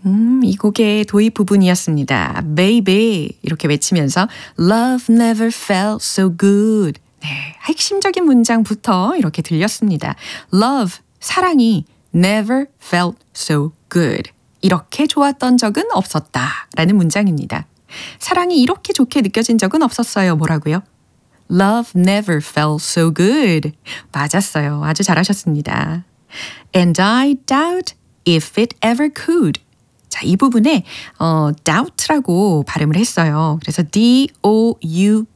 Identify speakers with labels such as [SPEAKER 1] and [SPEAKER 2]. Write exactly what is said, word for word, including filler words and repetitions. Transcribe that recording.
[SPEAKER 1] 음, 이 곡의 도입 부분이었습니다. Baby 이렇게 외치면서 Love never felt so good. 네, 핵심적인 문장부터 이렇게 들렸습니다. Love, 사랑이 never felt so good. 이렇게 좋았던 적은 없었다 라는 문장입니다. 사랑이 이렇게 좋게 느껴진 적은 없었어요. 뭐라고요? Love never felt so good. 맞았어요. 아주 잘하셨습니다. And I doubt if it ever could. 자, 이 부분에 어, doubt라고 발음을 했어요. 그래서 D O U